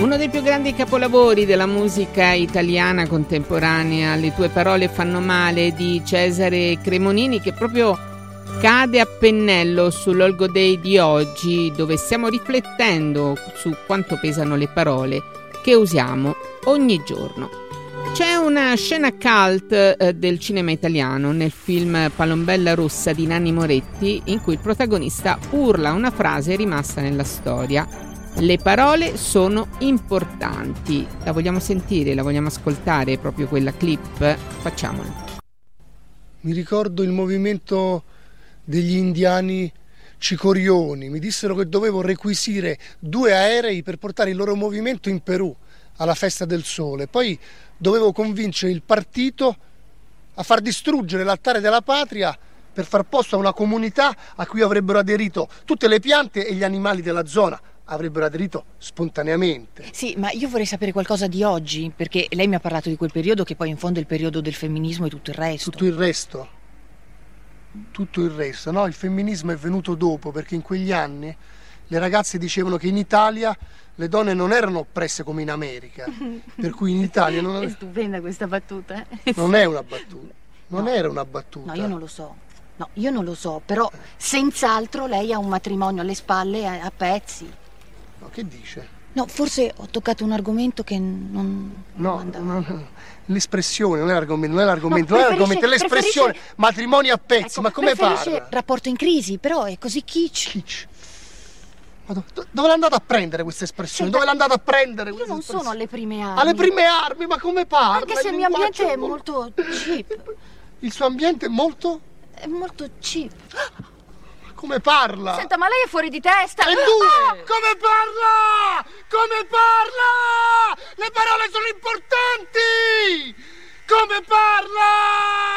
Uno dei più grandi capolavori della musica italiana contemporanea, Le tue parole fanno male, di Cesare Cremonini, che proprio cade a pennello sull'Olgo Day di oggi, dove stiamo riflettendo su quanto pesano le parole che usiamo ogni giorno. C'è una scena cult del cinema italiano nel film Palombella rossa di Nanni Moretti, in cui il protagonista urla una frase rimasta nella storia: le parole sono importanti. La vogliamo sentire, la vogliamo ascoltare, proprio quella clip? Facciamola. Mi ricordo il movimento degli indiani Cicorioni. Mi dissero che dovevo requisire 2 aerei per portare il loro movimento in Perù alla Festa del Sole. Poi dovevo convincere il partito a far distruggere l'altare della patria per far posto a una comunità a cui avrebbero aderito tutte le piante e gli animali della zona. Avrebbero aderito spontaneamente. Sì, ma io vorrei sapere qualcosa di oggi, perché lei mi ha parlato di quel periodo che poi in fondo è il periodo del femminismo e tutto il resto. Tutto il resto? Tutto il resto, no? Il femminismo è venuto dopo, perché in quegli anni le ragazze dicevano che in Italia le donne non erano oppresse come in America, per cui in Italia non... È stupenda questa battuta. Non è una battuta, non era una battuta. No, io non lo so. No, io non lo so, però senz'altro lei ha un matrimonio alle spalle a pezzi. No, che dice? No, forse ho toccato un argomento che non andava. No. L'espressione non è l'argomento, non è l'argomento, è l'espressione. Matrimoni a pezzi, ecco, ma come parla? Rapporto in crisi, però è così kitsch. Ma dove l'è andata a prendere questa espressione? Dove l'è andata a prendere io non sono alle prime armi. Alle prime armi? Ma come parla? Anche se il mio ambiente è molto cheap. Il suo ambiente è molto? È molto cheap. Come parla? Senta, ma lei è fuori di testa. E tu? Come parla? Come parla? Le parole sono importanti!